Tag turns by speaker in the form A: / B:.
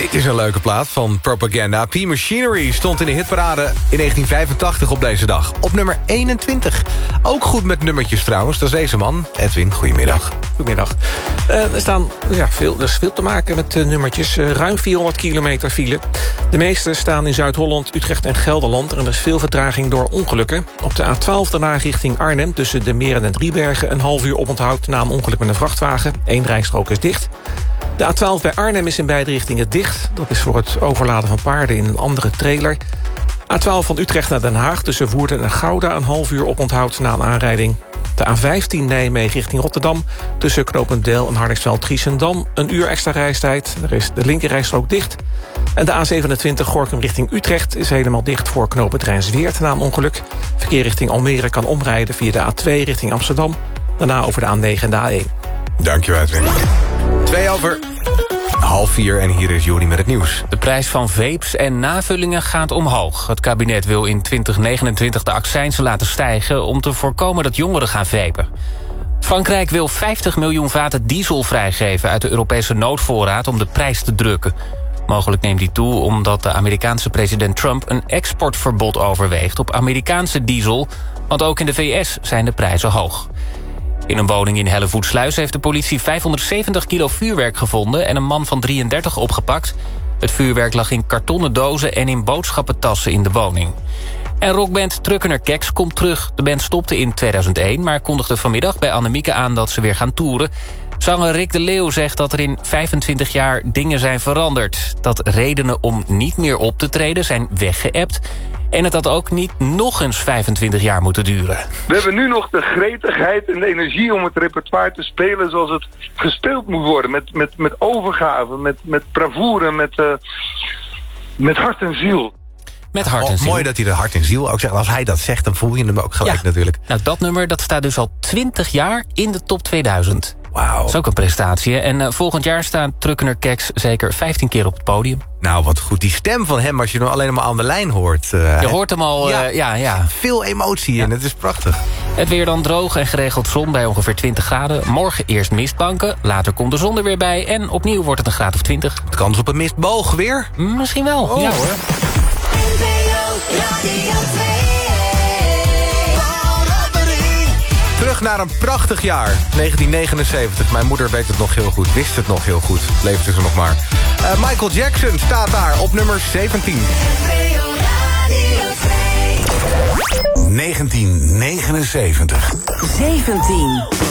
A: Dit is een leuke plaat van Propaganda. P-Machinery stond in de hitparade in 1985 op deze dag. Op nummer 21. Ook goed met nummertjes trouwens. Dat is deze man. Edwin, goedemiddag.
B: Goedemiddag. Er is veel te maken met nummertjes. Ruim 400 kilometer file. De meeste staan in Zuid-Holland, Utrecht en Gelderland. En er is veel vertraging door ongelukken. Op de A12 daarna richting Arnhem tussen de Meren en Driebergen... een half uur oponthoud na een ongeluk met een vrachtwagen. 1 rijstrook is dicht. De A12 bij Arnhem is in beide richtingen dicht. Dat is voor het overladen van paarden in een andere trailer. A12 van Utrecht naar Den Haag tussen Woerden en Gouda... een half uur oponthoud na een aanrijding. De A15 Nijmegen richting Rotterdam... tussen Knopendeel en Hardingsveld-Giessendam... een uur extra reistijd. Er is de linkerrijstrook dicht. En de A27 Gorinchem richting Utrecht... is helemaal dicht voor knooppunt Rijnsweert na een ongeluk. Verkeer richting Almere kan omrijden via de A2 richting Amsterdam. Daarna over de A9 en de A1.
A: Dankjewel, Edwin. 3:30 en hier is Jori met het nieuws.
C: De prijs van vapes en navullingen gaat omhoog. Het kabinet wil in 2029 de accijnzen laten stijgen... om te voorkomen dat jongeren gaan vapen. Frankrijk wil 50 miljoen vaten diesel vrijgeven... uit de Europese noodvoorraad om de prijs te drukken. Mogelijk neemt die toe omdat de Amerikaanse president Trump... een exportverbod overweegt op Amerikaanse diesel... want ook in de VS zijn de prijzen hoog. In een woning in Hellevoetsluis heeft de politie 570 kilo vuurwerk gevonden... en een man van 33 opgepakt. Het vuurwerk lag in kartonnen dozen en in boodschappentassen in de woning. En rockband Truckener Keks komt terug. De band stopte in 2001, maar kondigde vanmiddag bij Annemieke aan... dat ze weer gaan toeren. Zanger Rick de Leeuw zegt dat er in 25 jaar dingen zijn veranderd. Dat redenen om niet meer op te treden zijn weggeëpt... en het had ook niet nog eens 25 jaar moeten duren.
D: We hebben nu nog de gretigheid en de energie om het repertoire te spelen... zoals het gespeeld moet worden. Met overgave, met bravoure, met hart en ziel.
C: Met hart en ziel.
A: Mooi dat hij de hart en ziel ook zegt. Als hij dat zegt, dan voel je hem ook gelijk natuurlijk.
C: Nou, dat nummer dat staat dus al 20 jaar in de top 2000.
A: Wauw.
C: Dat is ook een prestatie. En volgend jaar staat Truckener Keks zeker 15 keer op het podium.
A: Nou, wat goed. Die stem van hem, als je hem alleen maar aan de lijn hoort.
C: Je hoort hem al, ja.
A: Veel emotie in, het is prachtig.
C: Het weer dan droog en geregeld zon bij ongeveer 20 graden. Morgen eerst mistbanken, later komt de zon er weer bij... en opnieuw wordt het een graad of 20.
A: De kans op een mistboog weer?
C: Misschien wel,
A: hoor. Terug naar een prachtig jaar, 1979. Mijn moeder weet het nog heel goed, wist het nog heel goed. Leefde ze nog maar. Michael Jackson staat daar op nummer 17.
E: 1979.
F: 17.